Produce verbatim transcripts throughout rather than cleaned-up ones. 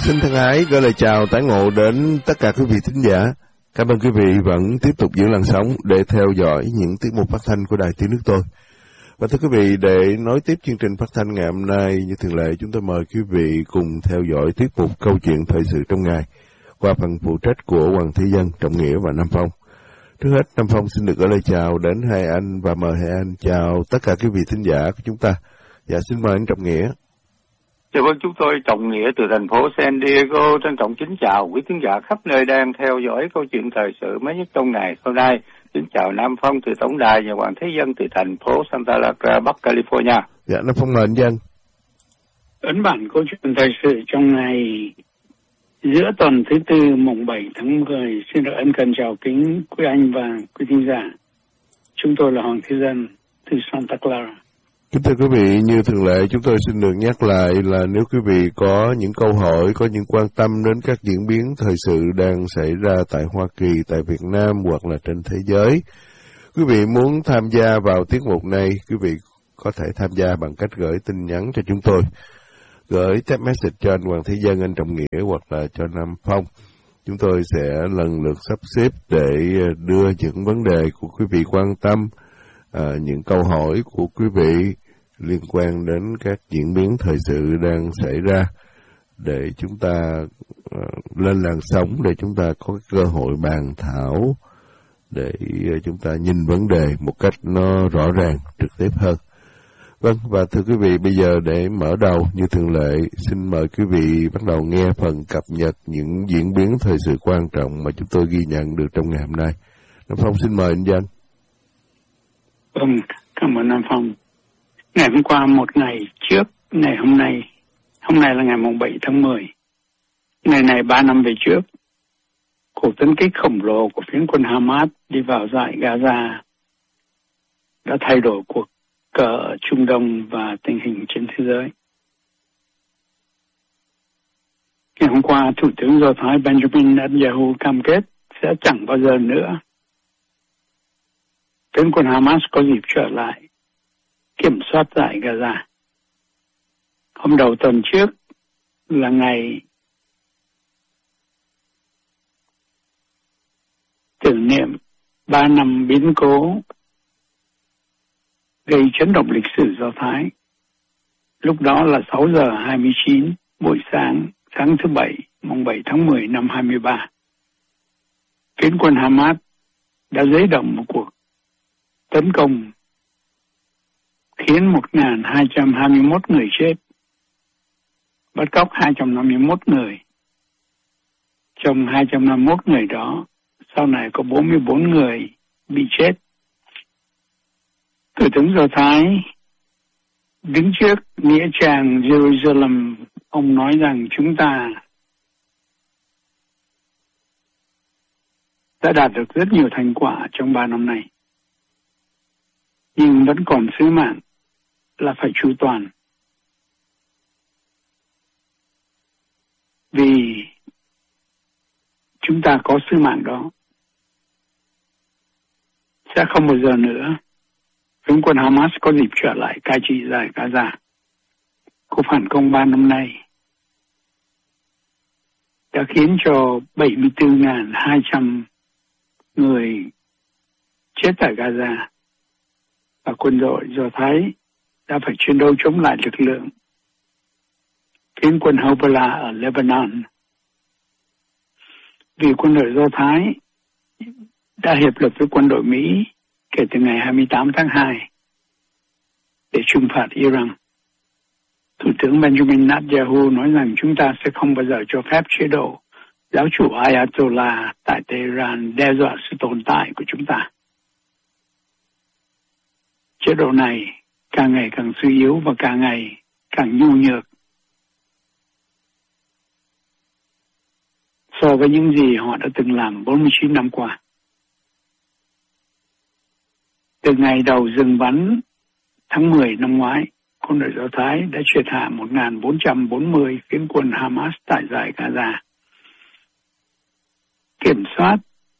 Xin thân ái gửi lời chào tái ngộ đến tất cả quý vị thính giả. Cảm ơn quý vị vẫn tiếp tục giữ làn sóng để theo dõi những tiết mục phát thanh của Đài Tiếng Nước Tôi. Và thưa quý vị, để nối tiếp chương trình phát thanh ngày hôm nay, như thường lệ, chúng tôi mời quý vị cùng theo dõi tiết mục Câu chuyện thời sự trong ngày qua phần phụ trách của Hoàng Thế Dân, Trọng Nghĩa và Nam Phong. Trước hết, Nam Phong xin được gửi lời chào đến hai anh và mời hai anh chào tất cả quý vị thính giả của chúng ta. Dạ, xin mời anh Trọng Nghĩa. Dạ vâng, chúng tôi Trọng Nghĩa từ thành phố San Diego trân trọng kính chào quý khán giả khắp nơi đang theo dõi câu chuyện thời sự mới nhất trong ngày hôm nay. Kính chào Nam Phong từ tổng đài và Hoàng Thế Dân từ thành phố Santa Clara, Bắc California. Dạ, Nam Phong mời anh Dân. Ấn bản câu chuyện thời sự trong ngày giữa tuần thứ tư mùng bảy tháng mười xin được ân cần chào kính quý anh và quý thính giả. Chúng tôi là Hoàng Thế Dân từ Santa Clara. Kính thưa quý vị, như thường lệ chúng tôi xin được nhắc lại là nếu quý vị có những câu hỏi, có những quan tâm đến các diễn biến thời sự đang xảy ra tại Hoa Kỳ, tại Việt Nam hoặc là trên thế giới, quý vị muốn tham gia vào tiết mục này, quý vị có thể tham gia bằng cách gửi tin nhắn cho chúng tôi. Gửi text message cho anh Hoàng Thế Dân, anh Trọng Nghĩa hoặc là cho Nam Phong. Chúng tôi sẽ lần lượt sắp xếp để đưa những vấn đề của quý vị quan tâm, à, những câu hỏi của quý vị liên quan đến các diễn biến thời sự đang xảy ra để chúng ta uh, lên làn sóng, để chúng ta có cơ hội bàn thảo, để uh, chúng ta nhìn vấn đề một cách nó rõ ràng, trực tiếp hơn. Vâng, và thưa quý vị, bây giờ để mở đầu như thường lệ, xin mời quý vị bắt đầu nghe phần cập nhật những diễn biến thời sự quan trọng mà chúng tôi ghi nhận được trong ngày hôm nay. Nam Phong xin mời anh Dân. Vâng, cảm ơn Nam Phong. Ngày hôm qua một ngày trước ngày hôm nay, hôm nay là ngày mùng bảy tháng mười. Ngày này ba năm về trước, cuộc tấn kích khổng lồ của phiến quân Hamas đi vào dải Gaza đã thay đổi cuộc cờ ở Trung Đông và tình hình trên thế giới. Ngày hôm qua, Thủ tướng Do Thái Benjamin Netanyahu cam kết sẽ chẳng bao giờ nữa phiến quân Hamas có dịp trở lại kiểm soát dải Gaza. Hôm đầu tuần trước là ngày tưởng niệm ba năm biến cố gây chấn động lịch sử Do Thái. Lúc đó là sáu giờ hai mươi chín buổi sáng, sáng thứ Bảy, mùng bảy tháng mười năm hai mươi ba. Phiến quân Hamas đã dấy động một cuộc tấn công khiến một nghìn hai trăm hai mươi mốt người chết, bắt cóc hai trăm năm mươi mốt người. Trong hai trăm năm mươi mốt người đó, sau này có bốn mươi bốn người bị chết. Thủ tướng Do Thái đứng trước nghĩa trang Jerusalem, ông nói rằng chúng ta đã đạt được rất nhiều thành quả trong ba năm nay, nhưng vẫn còn sứ mạng là phải chu toàn. Vì chúng ta có sứ mạng đó, sẽ không bao giờ nữa phiến quân Hamas có dịp trở lại cai trị dải Gaza. Cuộc phản công ba năm nay đã khiến cho bảy mươi tư nghìn hai trăm người chết tại Gaza, và quân đội Do Thái đã phải chiến đấu chống lại lực lượng phiến quân Hezbollah ở Lebanon. Vì quân đội Do Thái đã hiệp lực với quân đội Mỹ kể từ ngày hai mươi tám tháng hai để trừng phạt Iran. Thủ tướng Benjamin Netanyahu nói rằng chúng ta sẽ không bao giờ cho phép chế độ giáo chủ Ayatollah tại Tehran đe dọa sự tồn tại của chúng ta. Chế độ này càng ngày càng suy yếu và càng ngày càng nhu nhược so với những gì họ đã từng làm bốn mươi chín năm qua. Từ ngày đầu dừng bắn tháng mười năm ngoái, quân đội Do Thái đã triệt hạ một nghìn bốn trăm bốn mươi phiến quân Hamas tại dải Gaza, kiểm soát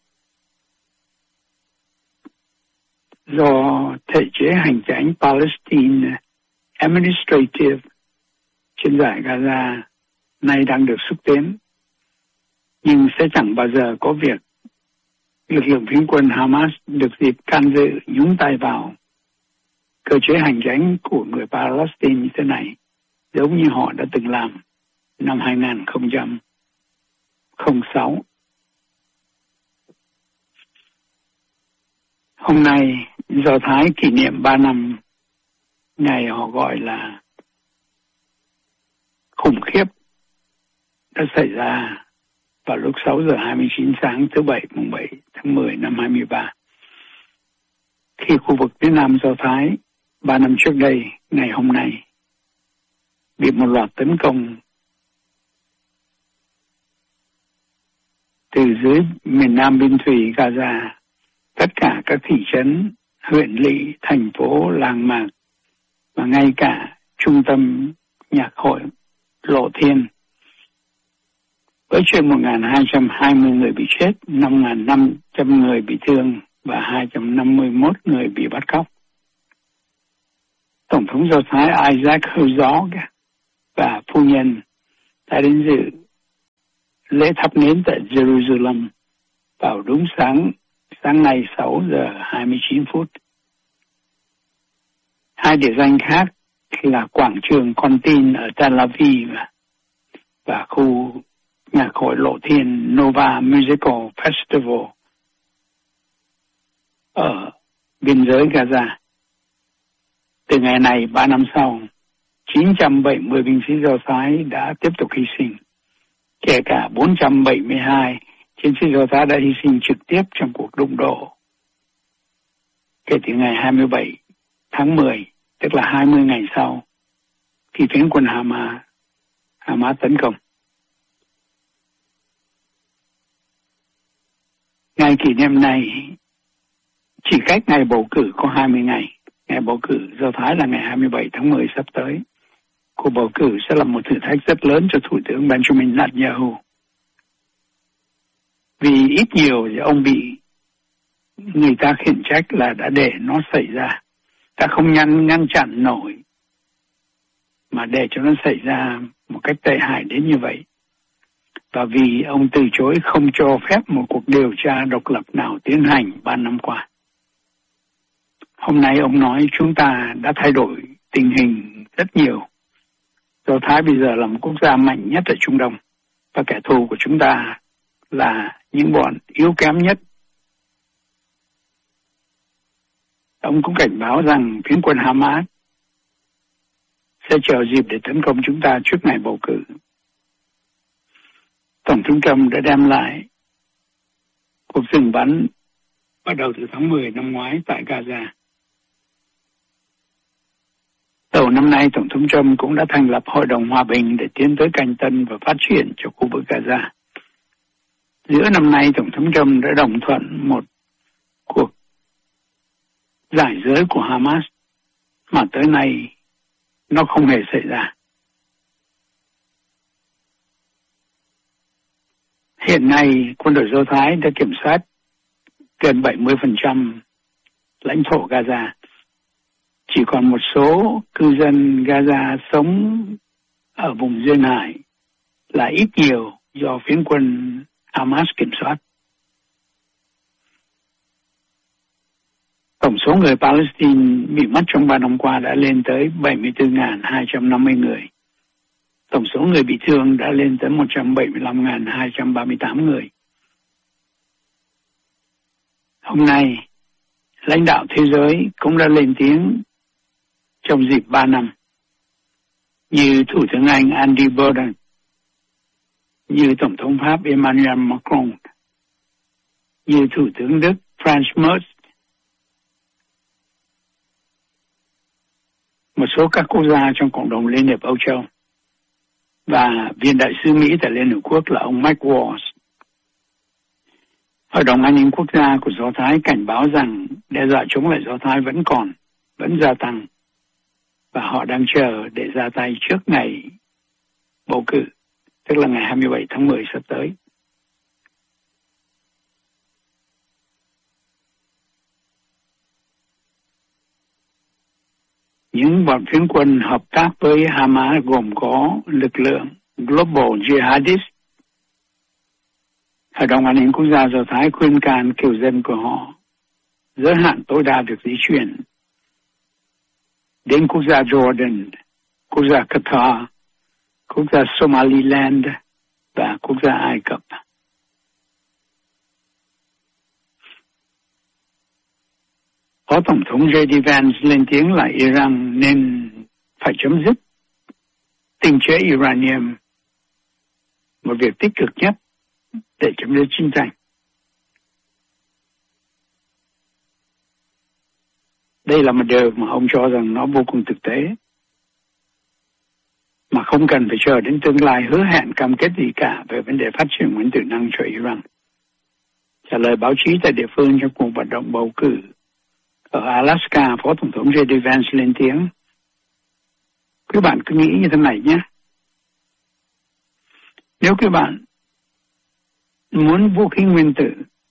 do thể chế hành chánh Palestine Administrative trên dải Gaza nay đang được xúc tiến, nhưng sẽ chẳng bao giờ có việc lực lượng phiến quân Hamas được dịp can dự nhúng tay vào cơ chế hành chính của người Palestine như thế này, giống như họ đã từng làm năm hai không không sáu. Hôm nay, Do Thái kỷ niệm ba năm ngày họ gọi là khủng khiếp đã xảy ra vào lúc sáu giờ hai mươi chín sáng thứ Bảy mùng bảy tháng mười năm hai mươi ba. Khi khu vực phía Nam Do Thái ba năm trước đây, ngày hôm nay, bị một loạt tấn công từ dưới miền Nam biên thùy Gaza, tất cả các thị trấn, huyện lỵ, thành phố, làng mạc và ngay cả trung tâm nhạc hội Lộ Thiên với trên một nghìn hai trăm hai mươi người bị chết, năm nghìn năm trăm người bị thương và hai trăm năm mươi mốt người bị bắt cóc. Tổng thống Do Thái Isaac Herzog và phu nhân đã đến dự lễ thắp nến tại Jerusalem vào đúng sáng sáng nay sáu giờ hai mươi chín phút. Hai địa danh khác là quảng trường Con Tin ở Tel Aviv và khu nhạc hội Lộ Thiên Nova Musical Festival ở biên giới Gaza. Từ ngày này ba năm sau, chín trăm bảy mươi binh sĩ Do Thái đã tiếp tục hy sinh, kể cả bốn trăm bảy mươi hai chiến sĩ Do Thái đã hy sinh trực tiếp trong cuộc đụng độ kể từ ngày hai mươi bảy tháng mười, tức là hai mươi ngày sau khi phiến quân Hamas Hamas tấn công. Ngày kỷ niệm này chỉ cách ngày bầu cử có hai mươi ngày. Ngày bầu cử Do Thái là ngày hai mươi bảy tháng mười sắp tới. Cuộc bầu cử sẽ là một thử thách rất lớn cho Thủ tướng Benjamin Netanyahu. Vì ít nhiều thì ông bị người ta khiển trách là đã để nó xảy ra. Ta không ngăn, ngăn chặn nổi, mà để cho nó xảy ra một cách tệ hại đến như vậy. Và vì ông từ chối không cho phép một cuộc điều tra độc lập nào tiến hành ba năm qua. Hôm nay ông nói chúng ta đã thay đổi tình hình rất nhiều. Do Thái bây giờ là một quốc gia mạnh nhất ở Trung Đông. Và kẻ thù của chúng ta là những bọn yếu kém nhất. Ông cũng cảnh báo rằng phiến quân Hamas sẽ chờ dịp để tấn công chúng ta trước ngày bầu cử. Tổng thống Trump đã đem lại cuộc dừng bắn bắt đầu từ tháng mười năm ngoái tại Gaza. Đầu năm nay, Tổng thống Trump cũng đã thành lập Hội đồng Hòa bình để tiến tới canh tân và phát triển cho khu vực Gaza. Giữa năm nay, Tổng thống Trump đã đồng thuận một cuộc giải giới của Hamas mà tới nay nó không hề xảy ra. Hiện nay, quân đội Do Thái đã kiểm soát gần bảy mươi phần trăm lãnh thổ Gaza. Chỉ còn một số cư dân Gaza sống ở vùng duyên hải là ít nhiều do phiến quân Hamas kiểm soát. Tổng số người Palestine bị mất trong ba năm qua đã lên tới bảy mươi tư nghìn hai trăm năm mươi người. Tổng số người bị thương đã lên tới một trăm bảy mươi lăm nghìn hai trăm ba mươi tám người. Hôm nay, lãnh đạo thế giới cũng đã lên tiếng trong dịp ba năm, như Thủ tướng Anh Andy Burnham, như Tổng thống Pháp Emmanuel Macron, như Thủ tướng Đức Franz Merz, một số các quốc gia trong cộng đồng Liên hiệp Âu Châu, và viên đại sứ Mỹ tại Liên Hợp Quốc là ông Mike Waltz. Hội đồng An ninh Quốc gia của Do Thái cảnh báo rằng đe dọa chống lại Do Thái vẫn còn, vẫn gia tăng, và họ đang chờ để ra tay trước ngày bầu cử, tức là ngày hai mươi bảy tháng mười sắp tới. Những bọn phiến quân hợp tác với Hamas gồm có lực lượng Global Jihadist, Hội đồng An ninh Quốc gia Do Thái khuyên can kiều dân của họ giới hạn tối đa được di chuyển đến quốc gia Jordan, quốc gia Qatar, quốc gia Somaliland và quốc gia Ai Cập. Phó Tổng thống J D Vance lên tiếng là Iran nên phải chấm dứt tinh chế uranium, một việc tích cực nhất để chấm dứt chiến tranh. Đây là một điều mà ông cho rằng nó vô cùng thực tế, mà không cần phải chờ đến tương lai hứa hẹn cam kết gì cả về vấn đề phát triển nguyên tử năng cho Iran. Trả lời báo chí tại địa phương trong cuộc vận động bầu cử ở Alaska, Phó Tổng thống J D Vance lên tiếng: "Các bạn cứ nghĩ như thế này nhé. Nếu các bạn muốn vũ khí nguyên tử,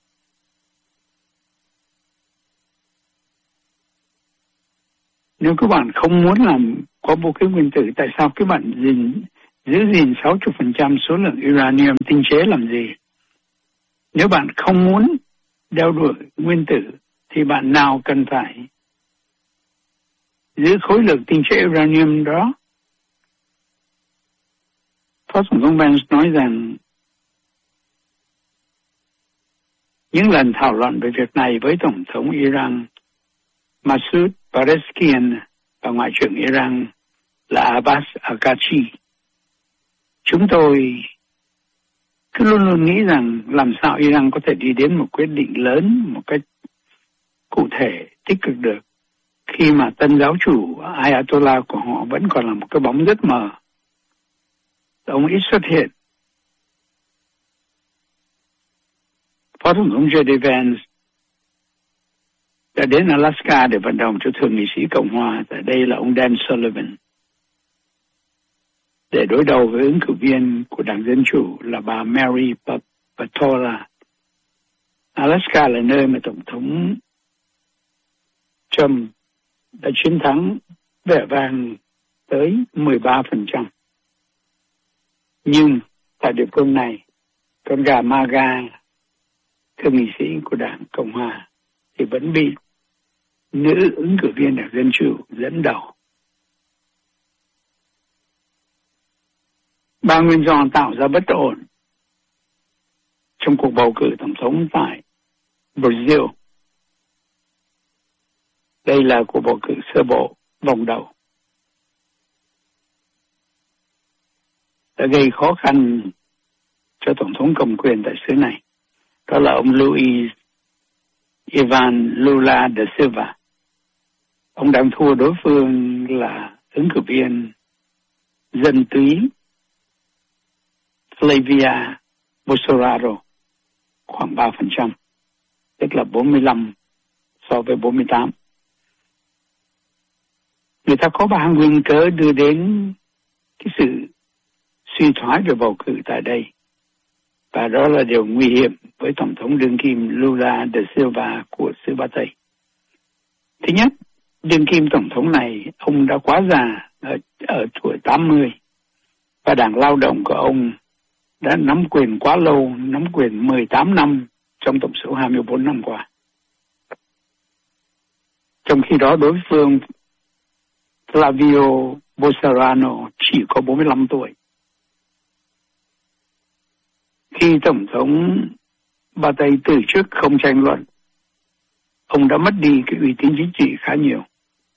nếu các bạn không muốn làm có vũ khí nguyên tử, tại sao các bạn gìn, giữ gìn sáu mươi phần trăm số lượng uranium tinh chế làm gì? Nếu bạn không muốn đeo đuổi nguyên tử, thì bạn nào cần phải giữ khối lượng tinh chế uranium đó?" Phó Tổng thống Vance nói rằng những lần thảo luận về việc này với Tổng thống Iran Masoud Pezeshkian và Ngoại trưởng Iran là Abbas Araghchi, chúng tôi cứ luôn luôn nghĩ rằng làm sao Iran có thể đi đến một quyết định lớn một cách cụ thể, tích cực được, khi mà tân giáo chủ Ayatollah của họ vẫn còn là một cái bóng rất mờ. Ông ít xuất hiện. Phó Tổng thống J D Vance đã đến Alaska để vận động cho thượng nghị sĩ Cộng hòa, tại đây là ông Dan Sullivan, để đối đầu với ứng cử viên của Đảng Dân Chủ là bà Mary Patola. Alaska là nơi mà Tổng thống Trump đã chiến thắng vẻ vang tới mười ba phần trăm. Nhưng tại địa phương này, con gà MAGA, thượng nghị sĩ của Đảng Cộng hòa, thì vẫn bị nữ ứng cử viên Đảng Dân Chủ dẫn đầu. Ba nguyên do tạo ra bất ổn trong cuộc bầu cử tổng thống tại Brazil. Đây là cuộc bầu cử sơ bộ vòng đầu, đã gây khó khăn cho Tổng thống cầm quyền tại xứ này. Đó là ông Luiz Ivan Lula da Silva. Ông đang thua đối phương là ứng cử viên dân túy Flavia Bolsonaro khoảng ba phần trăm, tức là bốn mươi lăm so với bốn mươi tám. Người ta có ba nguyên cớ đưa đến cái sự suy thoái về bầu cử tại đây, và đó là điều nguy hiểm với Tổng thống đương kim Lula da Silva của xứ Ba Tây. Thứ nhất, đương kim Tổng thống này, ông đã quá già ở, ở tuổi tám mươi, và Đảng Lao động của ông đã nắm quyền quá lâu, nắm quyền mười tám năm trong tổng số hai mươi bốn năm qua. Trong khi đó, đối phương Flavio Bolsonaro chỉ có bốn mươi lăm tuổi. Khi Tổng thống Ba Tây từ chức không tranh luận, ông đã mất đi cái uy tín chính trị khá nhiều.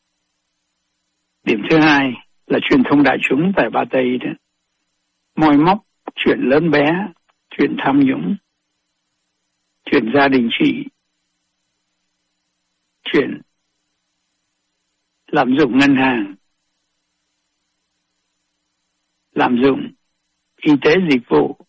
Điểm thứ hai là truyền thông đại chúng tại Ba Tây đó, moi móc chuyện lớn bé, chuyện tham nhũng, chuyện gia đình trị, chuyện lạm dụng ngân hàng, lạm dụng y tế dịch vụ.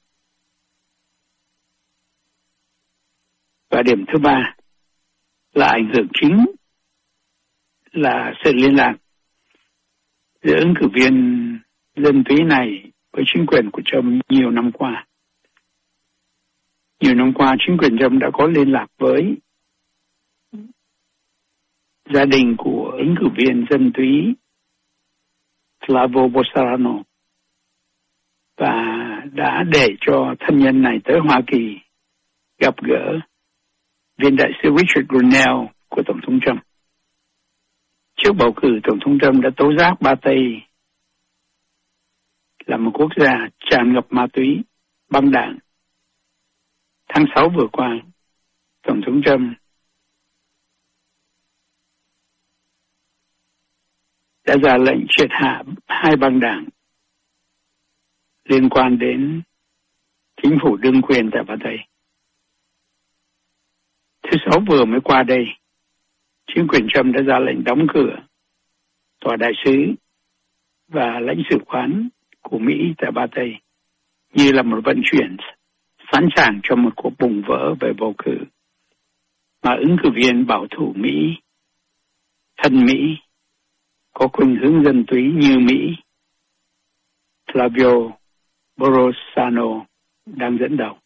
Và điểm thứ ba là ảnh hưởng chính là sự liên lạc giữa ứng cử viên dân túy này với chính quyền của Trump nhiều năm qua. Nhiều năm qua, chính quyền Trump đã có liên lạc với gia đình của ứng cử viên dân túy Flavio Bolsonaro, và đã để cho thân nhân này tới Hoa Kỳ gặp gỡ viên đại sứ Richard Grenell của Tổng thống Trump. Trước bầu cử, Tổng thống Trump đã tố giác Ba Tây là một quốc gia tràn ngập ma túy, băng đảng. Tháng sáu vừa qua, Tổng thống Trump đã ra lệnh triệt hạ hai băng đảng liên quan đến chính phủ đương quyền tại Ba Tây. Thứ sáu vừa mới qua đây, chính quyền Trump đã ra lệnh đóng cửa tòa đại sứ và lãnh sự quán của Mỹ tại Ba Tây như là một vận chuyển sẵn sàng cho một cuộc bùng vỡ về bầu cử mà ứng cử viên bảo thủ Mỹ, thân Mỹ, có khuynh hướng dân túy như Mỹ, Flavio Bolsonaro đang dẫn đầu.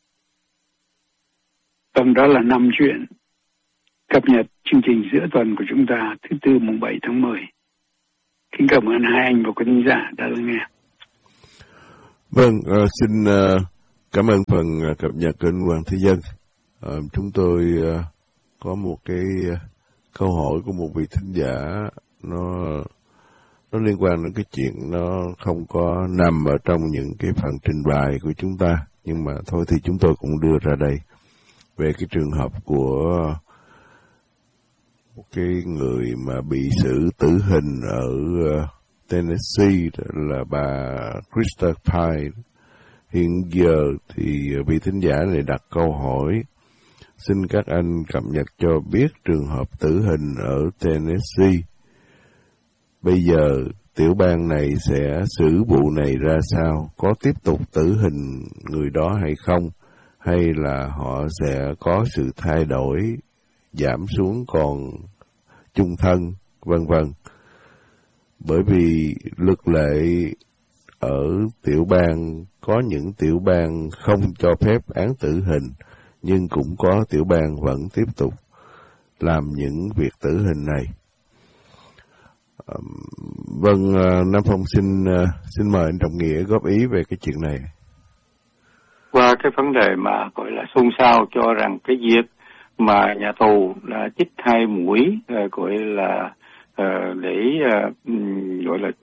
Vâng, đó là năm chuyện cập nhật chương trình giữa tuần của chúng ta thứ Tư mùng bảy tháng mười. Kính cảm ơn hai anh và quý khán giả đã lắng nghe. Vâng, uh, xin uh, cảm ơn phần uh, cập nhật của anh Hoàng Thế Dân. Uh, chúng tôi uh, có một cái uh, câu hỏi của một vị thính giả, nó nó liên quan đến cái chuyện nó không có nằm ở trong những cái phần trình bày của chúng ta, nhưng mà thôi thì chúng tôi cũng đưa ra đây về cái trường hợp của một cái người mà bị xử tử hình ở uh, Tennessee, là bà Krista Pye. Hiện giờ thì vị thính giả này đặt câu hỏi: xin các anh cập nhật cho biết trường hợp tử hình ở Tennessee. Bây giờ tiểu bang này sẽ xử vụ này ra sao? Có tiếp tục tử hình người đó hay không? Hay là họ sẽ có sự thay đổi, giảm xuống còn chung thân, vân vân. Bởi vì luật lệ ở tiểu bang, có những tiểu bang không cho phép án tử hình, nhưng cũng có tiểu bang vẫn tiếp tục làm những việc tử hình này. Vâng, Nam Phong xin xin mời anh Trọng Nghĩa góp ý về cái chuyện này. Qua cái vấn đề mà gọi là xôn xao cho rằng cái việc mà nhà tù đã chích hai mũi gọi là để gọi là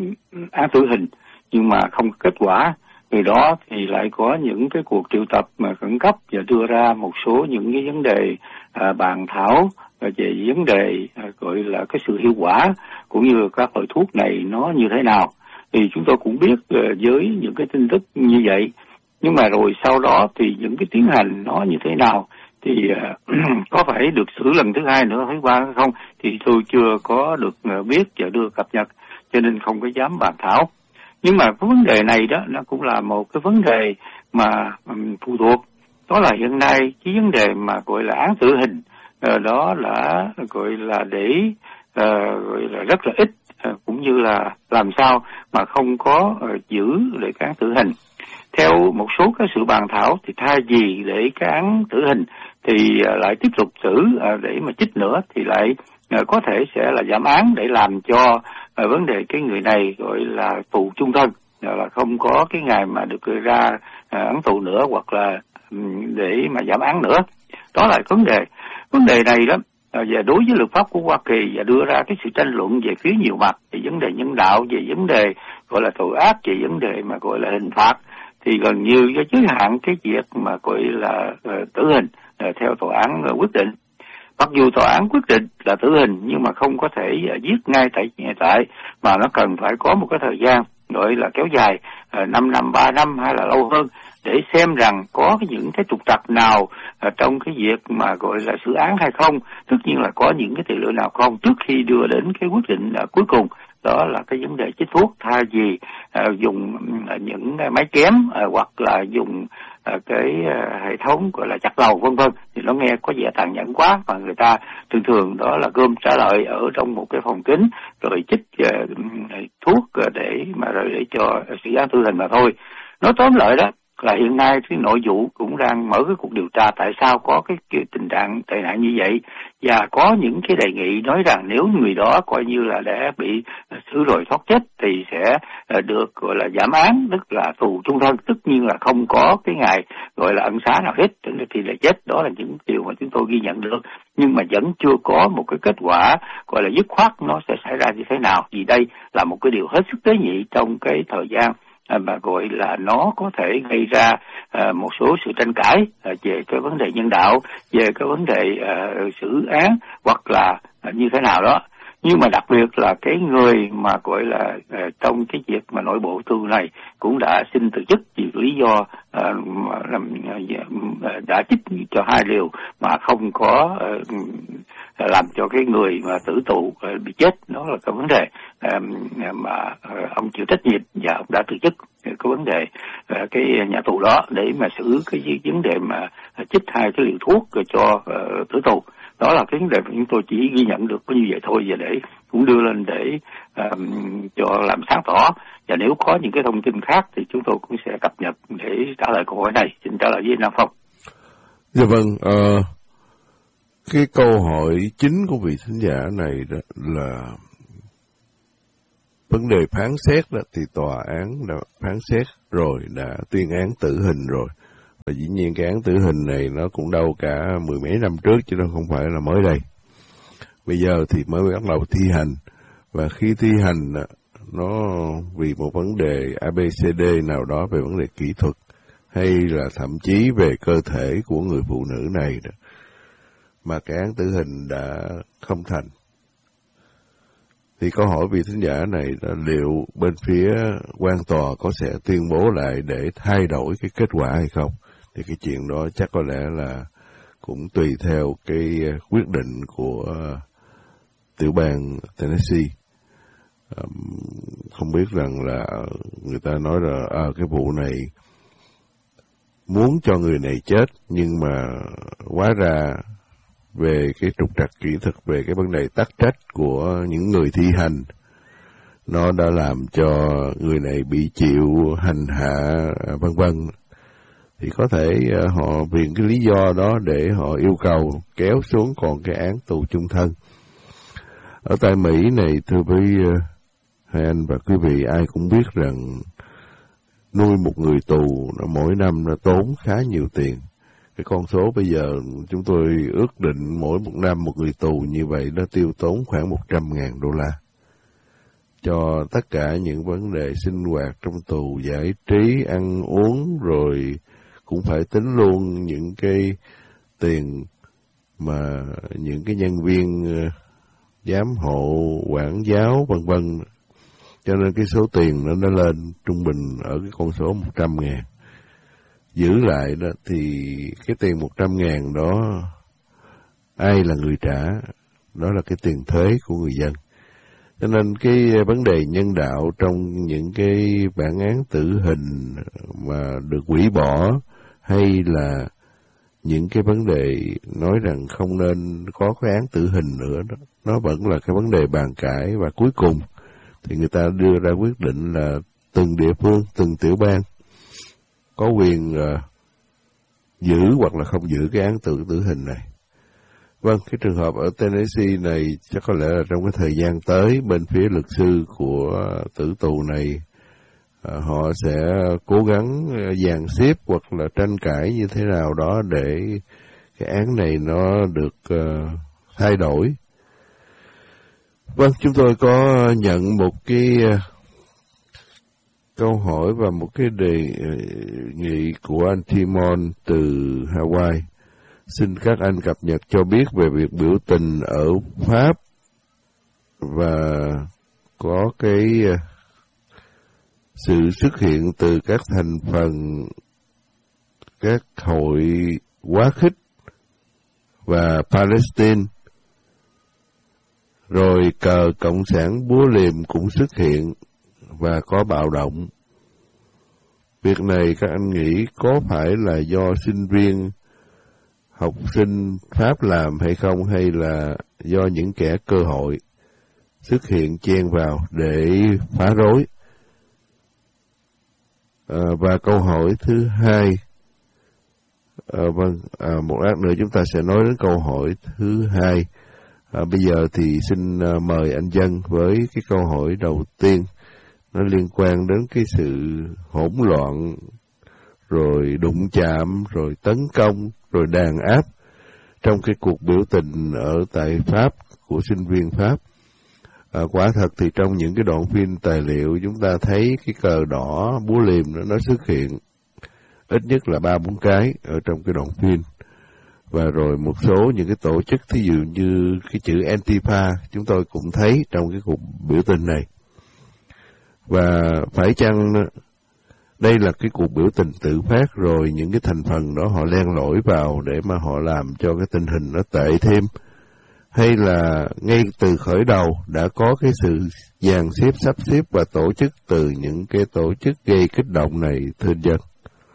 án tử hình nhưng mà không có kết quả, từ đó thì lại có những cái cuộc triệu tập mà khẩn cấp và đưa ra một số những cái vấn đề à, bàn thảo về vấn đề à, gọi là cái sự hiệu quả cũng như các loại thuốc này nó như thế nào. Thì chúng tôi cũng biết à, với những cái tin tức như vậy, nhưng mà rồi sau đó thì những cái tiến hành nó như thế nào thì à, có phải được xử lần thứ hai nữa, thứ ba hay không thì tôi chưa có được à, biết và đưa cập nhật, cho nên không có dám bàn thảo. Nhưng mà cái vấn đề này đó nó cũng là một cái vấn đề mà um, phụ thuộc, đó là hiện nay cái vấn đề mà gọi là án tử hình uh, đó là gọi là để uh, gọi là rất là ít, uh, cũng như là làm sao mà không có uh, giữ để cái án tử hình. Theo một số cái sự bàn thảo thì thay vì để cái án tử hình thì uh, lại tiếp tục xử uh, để mà chích nữa thì lại uh, có thể sẽ là giảm án để làm cho À, vấn đề cái người này gọi là tù chung thân, là không có cái ngày mà được gửi ra à, án tù nữa, hoặc là um, để mà giảm án nữa. Đó là vấn đề. Vấn đề này đó, à, và đối với luật pháp của Hoa Kỳ và đưa ra cái sự tranh luận về phía nhiều mặt, về vấn đề nhân đạo, về vấn đề gọi là tội ác, về vấn đề mà gọi là hình phạt, thì gần như có giới hạn cái việc mà gọi là uh, tử hình uh, theo tòa án uh, quyết định. Mặc dù tòa án quyết định là tử hình nhưng mà không có thể uh, giết ngay tại tại mà nó cần phải có một cái thời gian gọi là kéo dài uh, năm năm, ba năm hay là lâu hơn để xem rằng có những cái trục trặc nào uh, trong cái việc mà gọi là xử án hay không. Tất nhiên là có những cái tỷ lệ nào không trước khi đưa đến cái quyết định uh, cuối cùng. Đó là cái vấn đề chích thuốc, thay vì uh, dùng uh, những uh, máy chém uh, hoặc là dùng uh, cái uh, hệ thống gọi là chặt đầu vân vân, thì nó nghe có vẻ tàn nhẫn quá, và người ta thường thường đó là gom trả lời ở trong một cái phòng kính rồi chích uh, thuốc uh, để mà rồi để cho xử án tử hình mà thôi. Nói tóm lại đó là hiện nay cái nội vụ cũng đang mở cái cuộc điều tra tại sao có cái, cái tình trạng tệ nạn như vậy, và có những cái đề nghị nói rằng nếu người đó coi như là đã bị xử rồi thoát chết thì sẽ được gọi là giảm án, tức là tù chung thân, tất nhiên là không có cái ngày gọi là ân xá nào hết, thì là chết. Đó là những điều mà chúng tôi ghi nhận được, nhưng mà vẫn chưa có một cái kết quả gọi là dứt khoát nó sẽ xảy ra như thế nào, vì đây là một cái điều hết sức tế nhị trong cái thời gian mà gọi là nó có thể gây ra uh, một số sự tranh cãi uh, về cái vấn đề nhân đạo, về cái vấn đề uh, xử án hoặc là uh, như thế nào đó. Nhưng mà đặc biệt là cái người mà gọi là uh, trong cái việc mà nội bộ tư này cũng đã xin từ chức vì lý do uh, làm, uh, đã chích cho hai liều mà không có uh, làm cho cái người mà tử tù uh, bị chết. Đó là cái vấn đề uh, mà uh, ông chịu trách nhiệm và ông đã từ chức cái vấn đề uh, cái nhà tù đó để mà xử cái vấn đề mà chích hai cái liều thuốc cho uh, tử tù. Đó là cái vấn đề mà chúng tôi chỉ ghi nhận được có như vậy thôi, và để cũng đưa lên để um, cho làm sáng tỏ, và nếu có những cái thông tin khác thì chúng tôi cũng sẽ cập nhật để trả lời câu hỏi này. Xin trả lời với Nam Phong. Dạ vâng, uh, cái câu hỏi chính của vị thính giả này đó là vấn đề phán xét đó, thì tòa án đã phán xét rồi, đã tuyên án tử hình rồi. Và dĩ nhiên cái án tử hình này nó cũng đâu cả mười mấy năm trước, chứ nó không phải là mới đây. Bây giờ thì mới bắt đầu thi hành, và khi thi hành nó vì một vấn đề a bê xê đê nào đó về vấn đề kỹ thuật, hay là thậm chí về cơ thể của người phụ nữ này đó, mà cái án tử hình đã không thành. Thì câu hỏi vị thính giả này là liệu bên phía quan tòa có sẽ tuyên bố lại để thay đổi cái kết quả hay không? Thì cái chuyện đó chắc có lẽ là cũng tùy theo cái quyết định của tiểu bang Tennessee. Um, không biết rằng là người ta nói là à, cái vụ này muốn cho người này chết, nhưng mà hóa ra về cái trục trặc kỹ thuật, về cái vấn đề tắc trách của những người thi hành, nó đã làm cho người này bị chịu hành hạ vân vân. Thì có thể uh, họ vì cái lý do đó để họ yêu cầu kéo xuống còn cái án tù chung thân. Ở tại Mỹ này, thưa với uh, hai anh và quý vị, ai cũng biết rằng nuôi một người tù nó mỗi năm nó tốn khá nhiều tiền. Cái con số bây giờ chúng tôi ước định mỗi một năm một người tù như vậy nó tiêu tốn khoảng một trăm ngàn đô la cho tất cả những vấn đề sinh hoạt trong tù, giải trí, ăn uống, rồi cũng phải tính luôn những cái tiền mà những cái nhân viên giám hộ, quản giáo vân vân. Cho nên cái số tiền nó nó lên trung bình ở cái con số một trăm ngàn. Giữ lại đó thì cái tiền một trăm ngàn đó ai là người trả? Đó là cái tiền thuế của người dân. Cho nên cái vấn đề nhân đạo trong những cái bản án tử hình mà được hủy bỏ, hay là những cái vấn đề nói rằng không nên có cái án tử hình nữa đó, nó vẫn là cái vấn đề bàn cãi. Và cuối cùng thì người ta đưa ra quyết định là từng địa phương, từng tiểu bang có quyền uh, giữ hoặc là không giữ cái án tử tử hình này. Vâng, cái trường hợp ở Tennessee này chắc có lẽ là trong cái thời gian tới, bên phía luật sư của tử tù này uh, họ sẽ cố gắng dàn xếp hoặc là tranh cãi như thế nào đó để cái án này nó được uh, thay đổi. Vâng, chúng tôi có nhận một cái uh, câu hỏi và một cái đề nghị của anh Timon từ Hawaii. Xin các anh cập nhật cho biết về việc biểu tình ở Pháp và có cái sự xuất hiện từ các thành phần các hội quá khích và Palestine. Rồi cờ Cộng sản búa liềm cũng xuất hiện và có bạo động. Việc này các anh nghĩ có phải là do sinh viên, học sinh Pháp làm hay không, hay là do những kẻ cơ hội xuất hiện chen vào để phá rối? À, và câu hỏi thứ hai, à, vâng, à, một lát nữa chúng ta sẽ nói đến câu hỏi thứ hai. À, bây giờ thì xin à, mời anh Dân với cái câu hỏi đầu tiên. Nó liên quan đến cái sự hỗn loạn, rồi đụng chạm, rồi tấn công, rồi đàn áp trong cái cuộc biểu tình ở tại Pháp của sinh viên Pháp. À, quả thật thì trong những cái đoạn phim tài liệu chúng ta thấy cái cờ đỏ búa liềm nó, nó xuất hiện ít nhất là ba bốn cái ở trong cái đoạn phim. Và rồi một số những cái tổ chức, thí dụ như cái chữ Antifa chúng tôi cũng thấy trong cái cuộc biểu tình này. Và phải chăng đây là cái cuộc biểu tình tự phát, rồi những cái thành phần đó họ len lỏi vào để mà họ làm cho cái tình hình nó tệ thêm, hay là ngay từ khởi đầu đã có cái sự dàn xếp, sắp xếp và tổ chức từ những cái tổ chức gây kích động này, thưa anh Dân?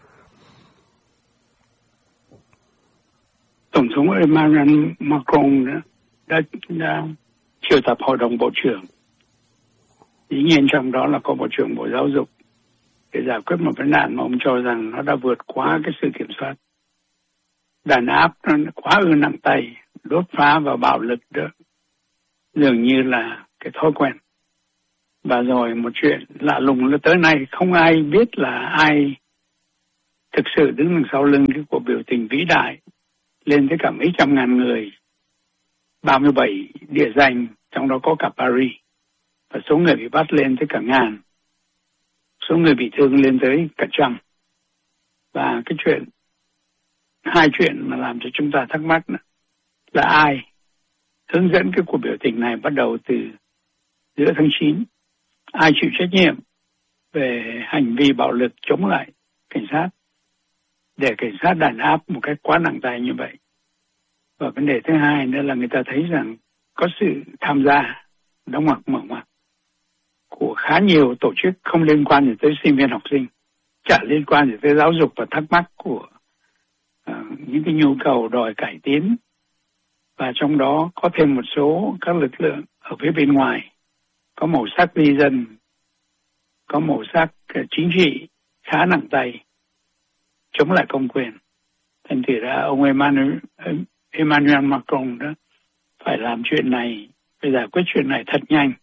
Tổng thống Emmanuel Macron đã, đã, đã triệu tập hội đồng bộ trưởng. Dĩ nhiên trong đó là có Bộ trưởng Bộ Giáo dục để giải quyết một vấn nạn mà ông cho rằng nó đã vượt quá cái sự kiểm soát. Đàn áp nó quá ư nặng tay, đốt phá và bạo lực đó dường như là cái thói quen. Và rồi một chuyện lạ lùng là tới nay không ai biết là ai thực sự đứng đằng sau lưng cái cuộc biểu tình vĩ đại lên tới cả mấy trăm ngàn người, ba mươi bảy địa danh, trong đó có cả Paris, và số người bị bắt lên tới cả ngàn, số người bị thương lên tới cả trăm. Và cái chuyện, hai chuyện mà làm cho chúng ta thắc mắc là ai hướng dẫn cái cuộc biểu tình này bắt đầu từ giữa tháng chín, ai chịu trách nhiệm về hành vi bạo lực chống lại cảnh sát, để cảnh sát đàn áp một cách quá nặng tay như vậy. Và vấn đề thứ hai nữa là người ta thấy rằng có sự tham gia đóng ngoặc mở ngoặc của khá nhiều tổ chức không liên quan gì tới sinh viên học sinh, chả liên quan gì tới giáo dục, và thắc mắc của uh, những cái nhu cầu đòi cải tiến. Và trong đó có thêm một số các lực lượng ở phía bên ngoài, có màu sắc di dân, có màu sắc uh, chính trị khá nặng tay, chống lại công quyền. Thành thử ra ông Emmanuel, Emmanuel Macron đó phải làm chuyện này, phải giải quyết chuyện này thật nhanh,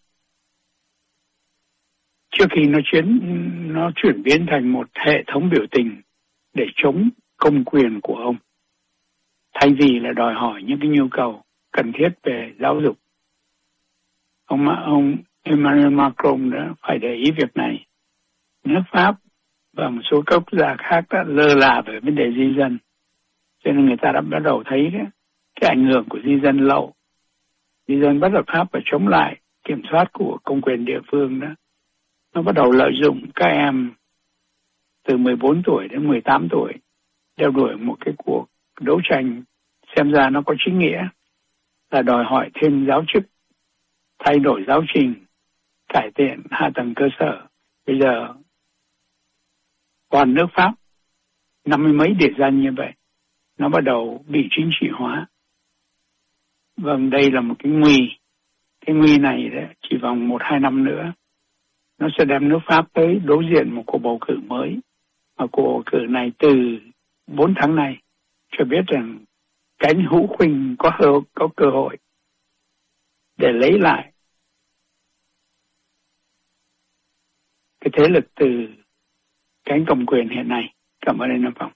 trước khi nó chuyển nó chuyển biến thành một hệ thống biểu tình để chống công quyền của ông, thay vì là đòi hỏi những cái nhu cầu cần thiết về giáo dục. Ông ông Emmanuel Macron đã phải để ý việc này. Nước Pháp và một số các quốc gia khác đã lơ là về vấn đề di dân, cho nên người ta đã bắt đầu thấy cái, cái ảnh hưởng của di dân lậu, di dân bất hợp pháp và chống lại kiểm soát của công quyền địa phương đó. Nó bắt đầu lợi dụng các em từ mười bốn tuổi đến mười tám tuổi, đeo đuổi một cái cuộc đấu tranh xem ra nó có chính nghĩa, là đòi hỏi thêm giáo chức, thay đổi giáo trình, cải thiện hạ tầng cơ sở. Bây giờ toàn nước Pháp, năm mươi mấy địa danh như vậy, nó bắt đầu bị chính trị hóa. Vâng, đây là một cái nguy. Cái nguy này đấy, chỉ vòng một hai năm nữa, nó sẽ đem nước Pháp tới đối diện một cuộc bầu cử mới. Và cuộc bầu cử này từ bốn tháng này cho biết rằng cánh hữu khuynh có, có cơ hội để lấy lại cái thế lực từ cánh cầm quyền hiện nay. Cảm ơn anh Nam Phong.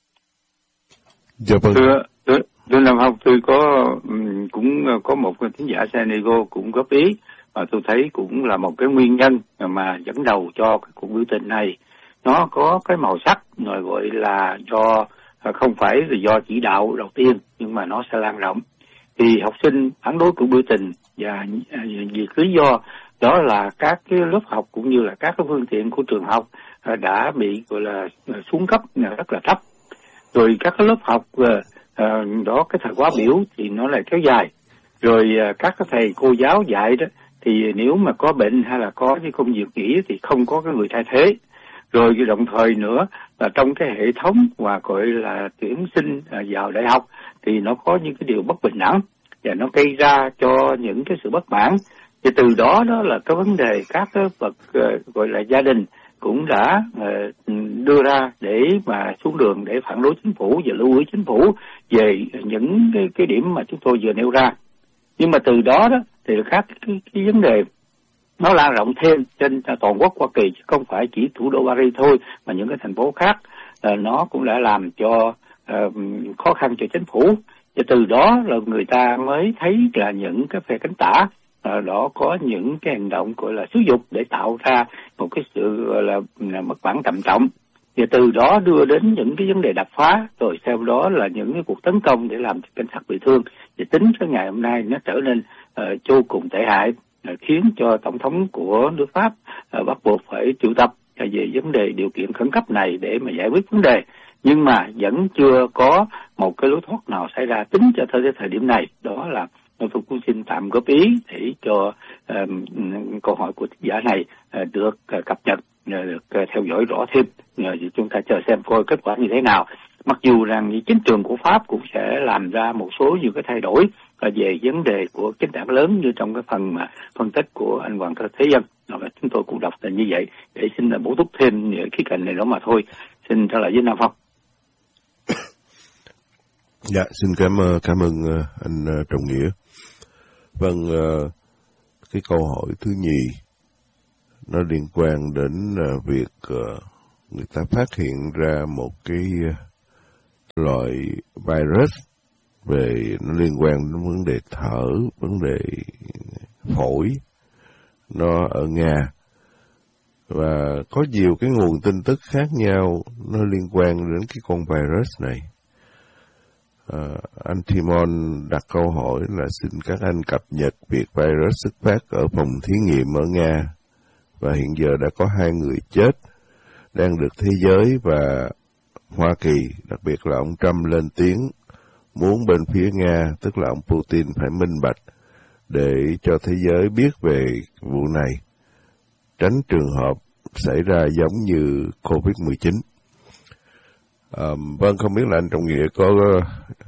Dạ vâng. Thưa, thưa, thưa Nam Phong, tôi có cũng có một thính giả San Diego cũng góp ý, và tôi thấy cũng là một cái nguyên nhân mà dẫn đầu cho cái cuộc biểu tình này. Nó có cái màu sắc rồi gọi là do không phải là do chỉ đạo đầu tiên, nhưng mà nó sẽ lan rộng. Thì học sinh phản đối cuộc biểu tình và vì lý do đó là các cái lớp học cũng như là các cái phương tiện của trường học đã bị gọi là xuống cấp rất là thấp. Rồi các cái lớp học đó, cái thời khóa biểu thì nó lại kéo dài. Rồi các cái thầy cô giáo dạy đó thì nếu mà có bệnh hay là có cái công việc nghỉ thì không có cái người thay thế. Rồi đồng thời nữa là trong cái hệ thống và gọi là tuyển sinh vào đại học thì nó có những cái điều bất bình đẳng và nó gây ra cho những cái sự bất mãn. Thì từ đó đó là cái vấn đề các cái bậc gọi là gia đình cũng đã uh, đưa ra để mà xuống đường để phản đối chính phủ và lưu ý chính phủ về những cái, cái điểm mà chúng tôi vừa nêu ra. Nhưng mà từ đó đó thì các cái, cái vấn đề nó lan rộng thêm trên toàn quốc Hoa Kỳ, chứ không phải chỉ thủ đô Paris thôi, mà những cái thành phố khác uh, nó cũng đã làm cho uh, khó khăn cho chính phủ. Và từ đó là người ta mới thấy là những cái phe cánh tả uh, đó có những cái hành động gọi là xúi dục để tạo ra một cái sự gọi là, là mất bản trầm trọng. Và từ đó đưa đến những cái vấn đề đập phá, rồi sau đó là những cái cuộc tấn công để làm cho cảnh sát bị thương. Và tính tới ngày hôm nay nó trở nên uh, vô cùng tệ hại, uh, khiến cho tổng thống của nước Pháp uh, bắt buộc phải triệu tập uh, về vấn đề điều kiện khẩn cấp này để mà giải quyết vấn đề. Nhưng mà vẫn chưa có một cái lối thoát nào xảy ra tính cho tới thời điểm này. Đó là tôi cũng xin tạm góp ý để cho uh, câu hỏi của thính giả này uh, được uh, cập nhật, uh, được uh, theo dõi rõ thêm. Uh, chúng ta chờ xem coi kết quả như thế nào. Mặc dù rằng chính trường của Pháp cũng sẽ làm ra một số những cái thay đổi uh, về vấn đề của chính đảng lớn, như trong cái phần mà phân tích của anh Hoàng Thế Dân. Uh, chúng tôi cũng đọc là như vậy để xin uh, bổ túc thêm những khía cạnh này đó mà thôi. Xin trở lại với Nam Phong. Dạ, xin cảm ơn cảm ơn anh Trọng Nghĩa. Vâng, cái câu hỏi thứ nhì nó liên quan đến việc người ta phát hiện ra một cái loại virus về nó liên quan đến vấn đề thở, vấn đề phổi nó ở Nga. Và có nhiều cái nguồn tin tức khác nhau nó liên quan đến cái con virus này. Uh, anh Timon đặt câu hỏi là xin các anh cập nhật việc virus xuất phát ở phòng thí nghiệm ở Nga, và hiện giờ đã có hai người chết đang được thế giới và Hoa Kỳ, đặc biệt là ông Trump lên tiếng muốn bên phía Nga, tức là ông Putin, phải minh bạch để cho thế giới biết về vụ này, tránh trường hợp xảy ra giống như covid mười chín. À, vâng, không biết là anh Trọng Nghĩa có uh,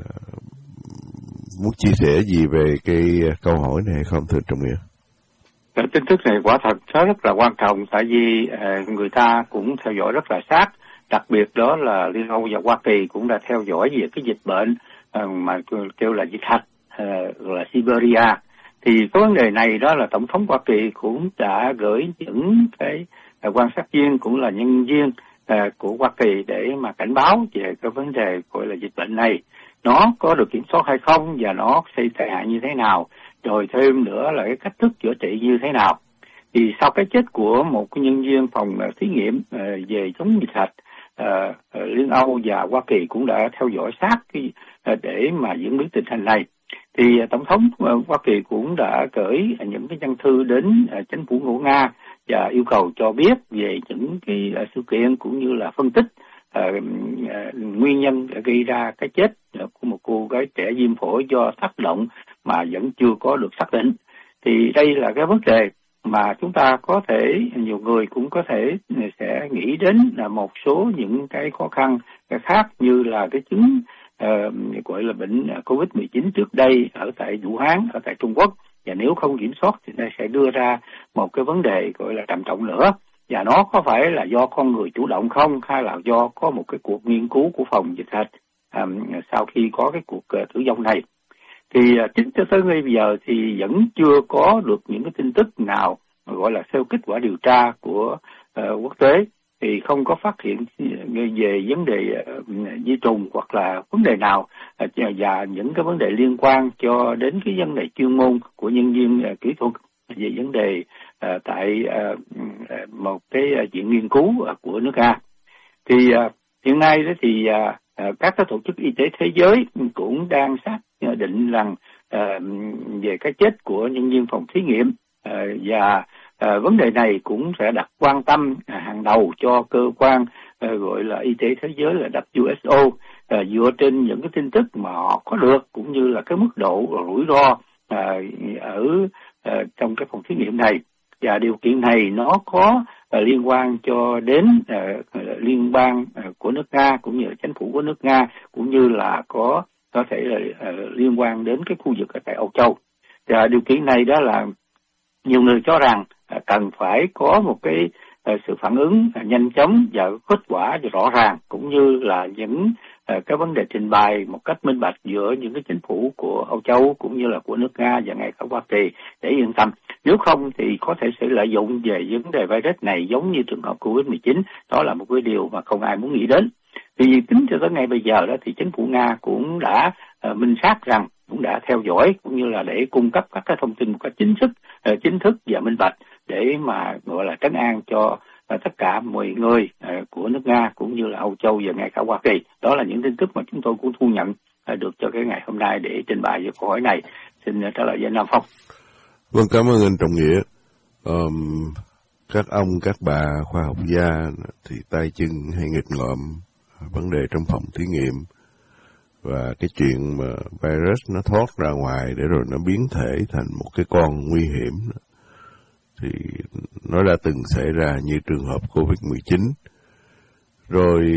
muốn chia sẻ gì về cái câu hỏi này không, thưa Trọng Nghĩa? Cái tin tức này quả thật nó rất là quan trọng, tại vì uh, người ta cũng theo dõi rất là sát, đặc biệt đó là Liên Âu và Hoa Kỳ cũng đã theo dõi về cái dịch bệnh uh, mà kêu là dịch hạch, uh, là Siberia. Thì cái vấn đề này đó là Tổng thống Hoa Kỳ cũng đã gửi những cái uh, quan sát viên, cũng là nhân viên của Hoa Kỳ để mà cảnh báo về cái vấn đề gọi là dịch bệnh này, nó có được kiểm soát hay không và nó sẽ tệ hại như thế nào, rồi thêm nữa là cái cách thức chữa trị như thế nào. Thì sau cái chết của một cái nhân viên phòng thí nghiệm về chống dịch hạch, Liên Âu và Hoa Kỳ cũng đã theo dõi sát cái, để mà diễn biến tình hình này. Thì Tổng thống Hoa Kỳ cũng đã gửi những cái văn thư đến chính phủ của Nga và yêu cầu cho biết về những cái uh, sự kiện cũng như là phân tích uh, uh, nguyên nhân đã gây ra cái chết uh, của một cô gái trẻ viêm phổi do tác động mà vẫn chưa có được xác định. Thì đây là cái vấn đề mà chúng ta có thể, nhiều người cũng có thể sẽ nghĩ đến là một số những cái khó khăn cái khác, như là cái chứng uh, gọi là bệnh covid mười chín trước đây ở tại Vũ Hán, ở tại Trung Quốc. Và nếu không kiểm soát thì nó sẽ đưa ra một cái vấn đề gọi là trầm trọng nữa. Và nó có phải là do con người chủ động không, hay là do có một cái cuộc nghiên cứu của phòng dịch hạch um, sau khi có cái cuộc uh, tử vong này. Thì uh, chính cho tới bây giờ thì vẫn chưa có được những cái tin tức nào gọi là theo kết quả điều tra của uh, quốc tế, thì không có phát hiện về vấn đề uh, di trùng hoặc là vấn đề nào uh, và những cái vấn đề liên quan cho đến cái vấn đề chuyên môn của nhân viên uh, kỹ thuật về vấn đề uh, tại uh, một cái uh, viện nghiên cứu uh, của nước Nga. Thì uh, hiện nay đó thì uh, các cái tổ chức y tế thế giới cũng đang xác định rằng uh, về cái chết của nhân viên phòng thí nghiệm uh, và À, vấn đề này cũng sẽ đặt quan tâm à, hàng đầu cho cơ quan à, gọi là y tế thế giới là W H O, à, dựa trên những cái tin tức mà họ có được cũng như là cái mức độ rủi ro à, ở à, trong cái phòng thí nghiệm này. Và điều kiện này nó có à, liên quan cho đến à, liên bang à, của nước Nga cũng như là chính phủ của nước Nga, cũng như là có có thể là à, liên quan đến cái khu vực ở tại Âu Châu. Và điều kiện này đó là nhiều người cho rằng cần phải có một cái sự phản ứng nhanh chóng và kết quả rõ ràng, cũng như là những cái vấn đề trình bày một cách minh bạch giữa những cái chính phủ của Âu Châu cũng như là của nước Nga và ngay cả Hoa Kỳ để yên tâm. Nếu không thì có thể sẽ lợi dụng về vấn đề virus này giống như trường hợp Covid mười chín. Đó là một cái điều mà không ai muốn nghĩ đến. Vì tính cho tới ngày bây giờ đó thì chính phủ Nga cũng đã uh, minh xác rằng cũng đã theo dõi cũng như là để cung cấp các cái thông tin một cách chính thức, uh, chính thức và minh bạch để mà gọi là trấn an cho uh, tất cả mọi người uh, của nước Nga cũng như là Âu Châu và ngay cả Hoa Kỳ. Đó là những tin tức mà chúng tôi cũng thu nhận uh, được cho cái ngày hôm nay để trình bày về câu hỏi này. Xin uh, trả lời với Nam Phong. Vâng, cảm ơn anh Trọng Nghĩa. Um, các ông, các bà khoa học gia thì tay chân hay nghịch ngợm vấn đề trong phòng thí nghiệm và cái chuyện mà virus nó thoát ra ngoài để rồi nó biến thể thành một cái con nguy hiểm thì nó đã từng xảy ra như trường hợp Covid mười chín. Rồi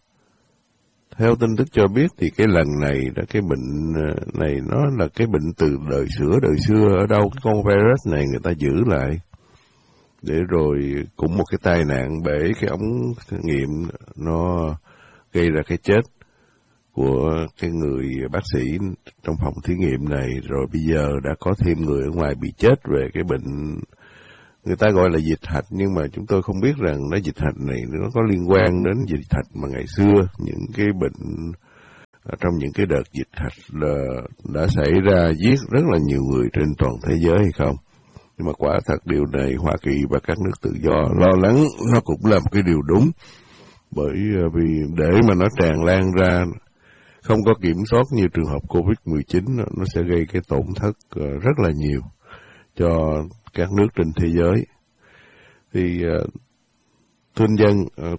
theo tin tức cho biết thì cái lần này đó, cái bệnh này nó là cái bệnh từ đời xưa đời xưa. Ở đâu cái con virus này người ta giữ lại để rồi cũng một cái tai nạn bể cái ống nghiệm nó gây ra cái chết của cái người bác sĩ trong phòng thí nghiệm này. Rồi bây giờ đã có thêm người ở ngoài bị chết về cái bệnh người ta gọi là dịch hạch, nhưng mà chúng tôi không biết rằng nó dịch hạch này nó có liên quan đến dịch hạch mà ngày xưa những cái bệnh trong những cái đợt dịch hạch là đã xảy ra giết rất là nhiều người trên toàn thế giới hay không. Nhưng mà quả thật điều này Hoa Kỳ và các nước tự do lo lắng nó cũng là một cái điều đúng, bởi vì để mà nó tràn lan ra không có kiểm soát như trường hợp Covid mười chín, nó sẽ gây cái tổn thất rất là nhiều cho các nước trên thế giới. Thì thưa anh Dân,